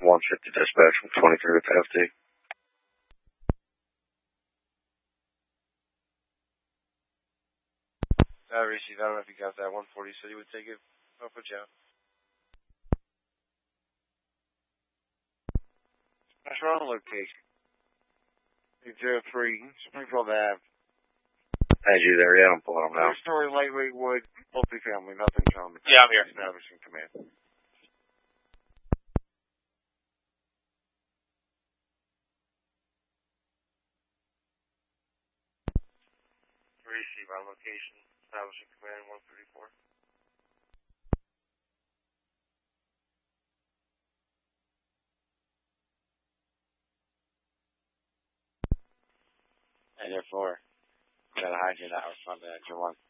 150 dispatch from 23 with FD. Receive. I don't know if you got that. 140 said he would take it. I'll put you out. That's wrong location. 803 Springfield Ave. As you there, yeah, I'm pulling them now. Two-story lightweight wood, multifamily, nothing common. Yeah, I'm here. Establishing command. Receive on location, establishing command 134. And therefore, got to hide you that. I was on the extra one.